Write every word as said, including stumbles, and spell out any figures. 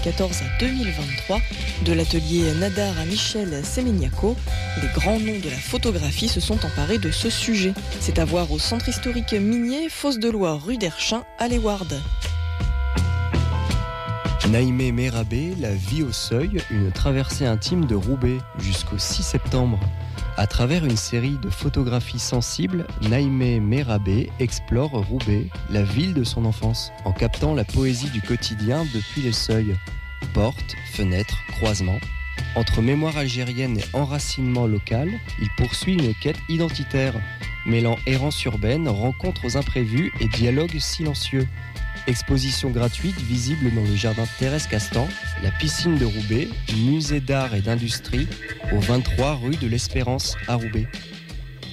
quatorze à deux mille vingt-trois, de l'atelier Nadar à Michel Semeniaco, les grands noms de la photographie se sont emparés de ce sujet. C'est à voir au centre historique minier, Fosse de Loire, rue d'Erchin, à Léward. Naïmé Mérabé, La vie au seuil, une traversée intime de Roubaix jusqu'au six septembre. À travers une série de photographies sensibles, Naïmé Mérabé explore Roubaix, la ville de son enfance, en captant la poésie du quotidien depuis les seuils. Portes, fenêtres, croisements. Entre mémoire algérienne et enracinement local, il poursuit une quête identitaire, mêlant errance urbaine, rencontres aux imprévus et dialogues silencieux. Exposition gratuite visible dans le jardin Thérèse Castan, la piscine de Roubaix, musée d'art et d'industrie, au vingt-trois rue de l'Espérance à Roubaix.